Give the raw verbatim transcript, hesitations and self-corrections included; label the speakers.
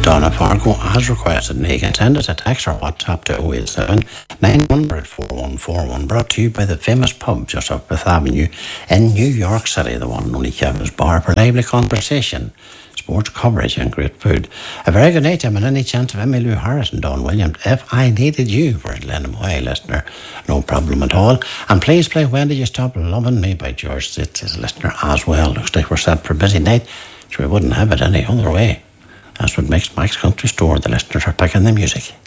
Speaker 1: Donna Fargo has requested and he can send us a text or WhatsApp to oh eight seven, nine hundred, four one four one, brought to you by the famous pub just up Fifth Avenue in New York City, the one and only Kevin's Bar, for lively conversation, sports coverage and great food. A very good night to him, and any chance of Emmylou Harris and Don Williams, If I Needed You, for his Lennon Way listener, no problem at all. And please play When Did You Stop Loving Me by George Stitz, his listener as well. Looks like we're set for a busy night, so we wouldn't have it any other way. That's what makes Mike's Country Store. The listeners are picking the music.